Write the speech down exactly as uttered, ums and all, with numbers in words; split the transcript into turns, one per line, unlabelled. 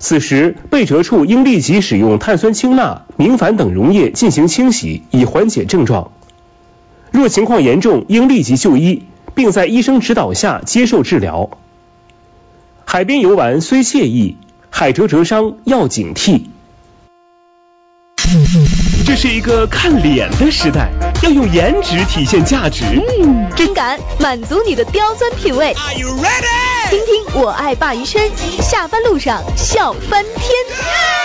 此时被折处应立即使用碳酸氢钠、明矾等溶液进行清洗，以缓解症状。若情况严重，应立即就医，并在医生指导下接受治疗。海边游玩虽惬意，海蜇折伤要警惕。这是一个看脸的时代，要用颜值体现价值。
嗯，真敢满足你的刁钻品味。Are you ready？ 听听我爱鲅鱼圈，下班路上笑翻天。